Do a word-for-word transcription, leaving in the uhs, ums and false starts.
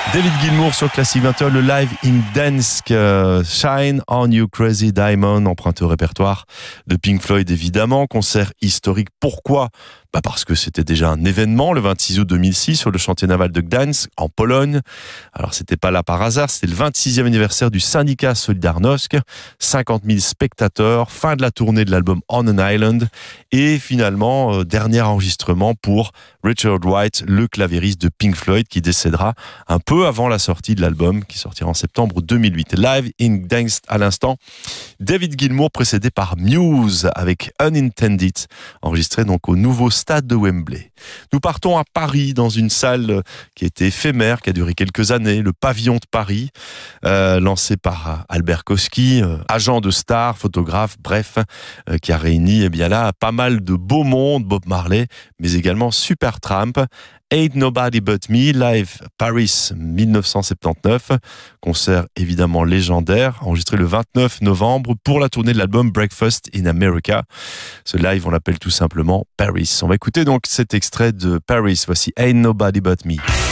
David Gilmour sur Classic vingt heures, le live in Gdańsk, euh, Shine on You Crazy Diamond, emprunté au répertoire de Pink Floyd évidemment, concert historique. Pourquoi ? Bah parce que c'était déjà un événement le vingt-six août deux mille six sur le chantier naval de Gdańsk en Pologne. Alors c'était pas là par hasard, c'était le vingt-sixième anniversaire du syndicat Solidarnosc, cinquante mille spectateurs, fin de la tournée de l'album On an Island et finalement euh, dernier enregistrement pour Richard Wright, le claviériste de Pink Floyd qui décédera un peu avant la sortie de l'album qui sortira en septembre deux mille huit. Live in Gdańsk à l'instant, David Gilmour précédé par Muse avec Unintended, enregistré donc au nouveau stade de Wembley. Nous partons à Paris dans une salle qui était éphémère, qui a duré quelques années, le Pavillon de Paris, euh, lancé par Albert Kosky, euh, agent de stars, photographe, bref, euh, qui a réuni eh bien là pas mal de beau monde, Bob Marley, mais également Supertramp. Ain't Nobody But Me, live Paris dix-neuf cent soixante-dix-neuf, concert évidemment légendaire, enregistré le vingt-neuf novembre pour la tournée de l'album Breakfast in America. Ce live, on l'appelle tout simplement Paris. On va écouter donc cet extrait de Paris, voici Ain't Nobody But Me.